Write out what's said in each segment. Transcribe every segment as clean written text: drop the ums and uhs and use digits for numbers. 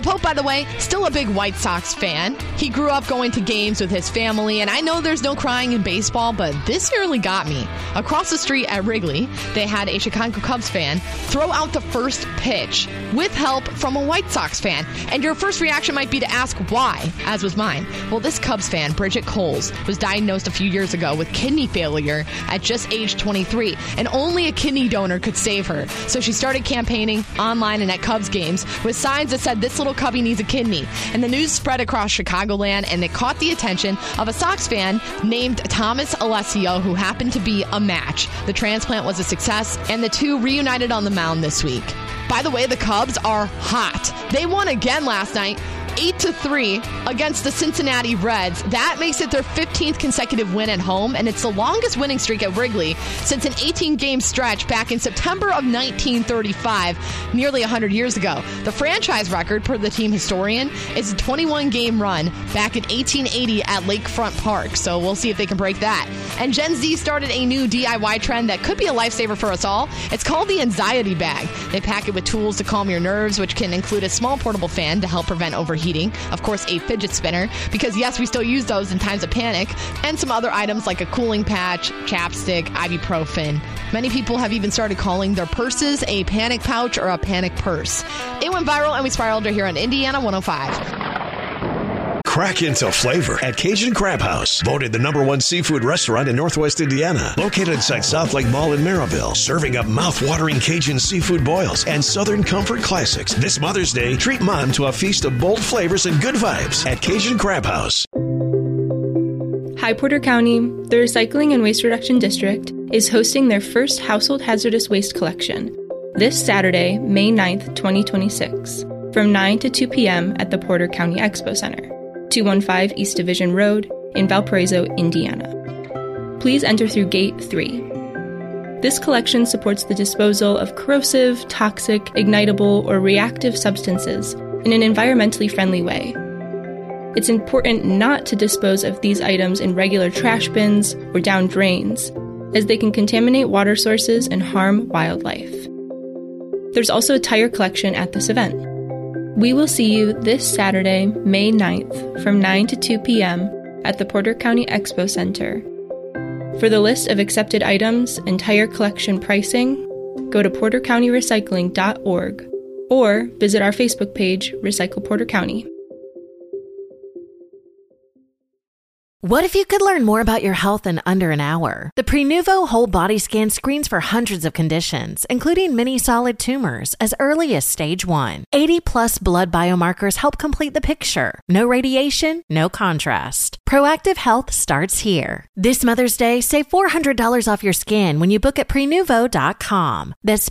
Pope, by the way, still a big White Sox fan. He grew up going to games with his family, and I know there's no crying in baseball, but this nearly got me. Across the street at Wrigley, they had a Chicago Cubs fan throw out the first pitch with help from a White Sox fan. And your first reaction might be to ask why, as was mine. Well, this Cubs fan, Bridget Coles, was diagnosed a few years ago with kidney failure at just age 23, and only a kidney donor could save her. So she started campaigning online and at Cubs games with signs that said, "This little cubby needs a kidney." And the news spread across Chicagoland, and it caught the attention of a Sox fan named Thomas Alessio, who happened to be a match. The transplant was a success, and the two reunited on the mound this week. By the way, the Cubs are hot. They won again last night, 8-3 against the Cincinnati Reds. That makes it their 15th consecutive win at home, and it's the longest winning streak at Wrigley since an 18-game stretch back in September of 1935, nearly 100 years ago. The franchise record, per the team historian, is a 21-game run back in 1880 at Lakefront Park, so we'll see if they can break that. And Gen Z started a new DIY trend that could be a lifesaver for us all. It's called the Anxiety Bag. They pack it with tools to calm your nerves, which can include a small portable fan to help prevent overheating. Of course, a fidget spinner, because yes, we still use those in times of panic, and some other items like a cooling patch, chapstick, ibuprofen. Many people have even started calling their purses a panic pouch or a panic purse. It went viral, and we spiraled here on Indiana 105. Crack into flavor at Cajun Crab House. Voted the #1 seafood restaurant in Northwest Indiana. Located inside South Lake Mall in Maryville. Serving up mouth-watering Cajun seafood boils and Southern comfort classics. This Mother's Day, treat Mom to a feast of bold flavors and good vibes at Cajun Crab House. Hi, Porter County. The Recycling and Waste Reduction District is hosting their first household hazardous waste collection this Saturday, May 9th, 2026, from 9 to 2 p.m. at the Porter County Expo Center, 215 East Division Road in Valparaiso, Indiana. Please enter through Gate 3. This collection supports the disposal of corrosive, toxic, ignitable, or reactive substances in an environmentally friendly way. It's important not to dispose of these items in regular trash bins or down drains, as they can contaminate water sources and harm wildlife. There's also a tire collection at this event. We will see you this Saturday, May 9th, from 9 to 2 p.m. at the Porter County Expo Center. For the list of accepted items and tire collection pricing, go to portercountyrecycling.org or visit our Facebook page, Recycle Porter County. What if you could learn more about your health in under an hour? The Prenuvo Whole Body Scan screens for hundreds of conditions, including many solid tumors, as early as stage 1. 80-plus blood biomarkers help complete the picture. No radiation, no contrast. Proactive health starts here. This Mother's Day, save $400 off your scan when you book at Prenuvo.com. That's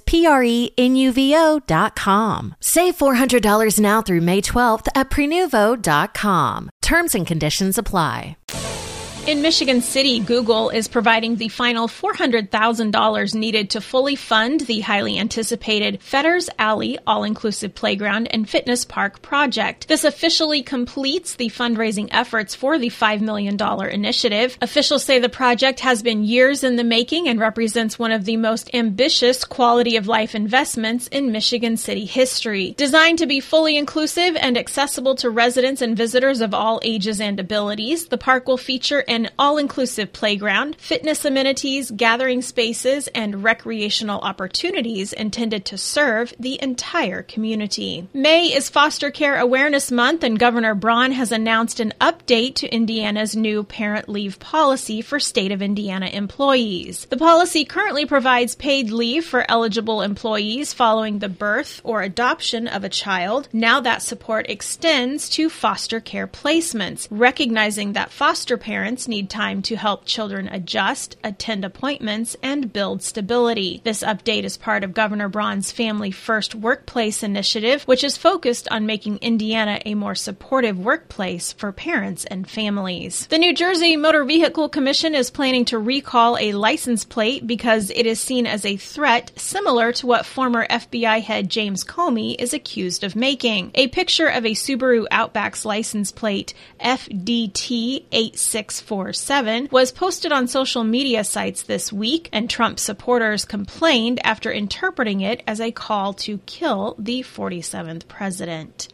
Prenuvo.com. Save $400 now through May 12th at Prenuvo.com. Terms and conditions apply. In Michigan City, Google is providing the final $400,000 needed to fully fund the highly anticipated Fetters Alley all-inclusive playground and fitness park project. This officially completes the fundraising efforts for the $5 million initiative. Officials say the project has been years in the making and represents one of the most ambitious quality of life investments in Michigan City history. Designed to be fully inclusive and accessible to residents and visitors of all ages and abilities, the park will feature an all-inclusive playground, fitness amenities, gathering spaces, and recreational opportunities intended to serve the entire community. May is Foster Care Awareness Month, and Governor Braun has announced an update to Indiana's new parent leave policy for state of Indiana employees. The policy currently provides paid leave for eligible employees following the birth or adoption of a child. Now that support extends to foster care placements, recognizing that foster parents need time to help children adjust, attend appointments, and build stability. This update is part of Governor Braun's Family First Workplace initiative, which is focused on making Indiana a more supportive workplace for parents and families. The New Jersey Motor Vehicle Commission is planning to recall a license plate because it is seen as a threat similar to what former FBI head James Comey is accused of making. A picture of a Subaru Outback's license plate FDT 8647 was posted on social media sites this week, and Trump supporters complained after interpreting it as a call to kill the 47th president.